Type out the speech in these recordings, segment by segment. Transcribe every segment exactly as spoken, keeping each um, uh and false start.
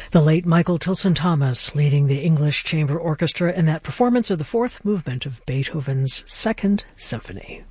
The late Michael Tilson Thomas leading the English Chamber Orchestra in that performance of the fourth movement of Beethoven's Second Symphony.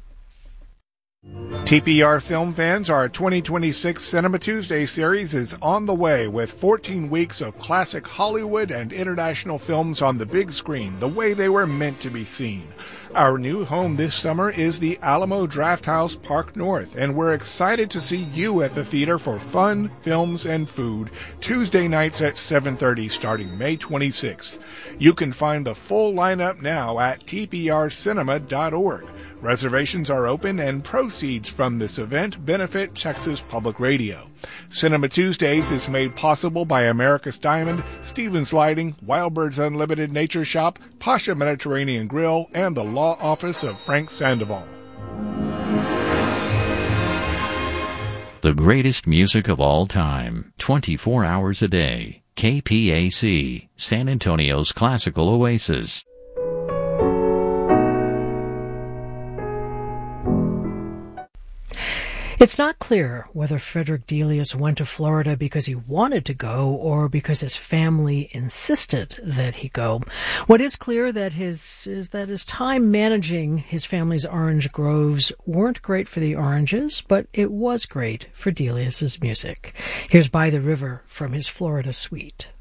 T P R film fans, our twenty twenty-six Cinema Tuesday series is on the way with fourteen weeks of classic Hollywood and international films on the big screen, the way they were meant to be seen. Our new home this summer is the Alamo Drafthouse Park North, and we're excited to see you at the theater for fun, films, and food Tuesday nights at seven thirty starting May twenty-sixth. You can find the full lineup now at T P R cinema dot org. Reservations are open and proceeds from this event benefit Texas Public Radio. Cinema Tuesdays is made possible by America's Diamond, Stevens Lighting, Wildbirds Unlimited Nature Shop, Pasha Mediterranean Grill, and the law office of Frank Sandoval. The greatest music of all time, twenty-four hours a day. K P A C, San Antonio's classical oasis. It's not clear whether Frederick Delius went to Florida because he wanted to go or because his family insisted that he go. What is clear that his is that his time managing his family's orange groves weren't great for the oranges, but it was great for Delius's music. Here's By the River from his Florida suite.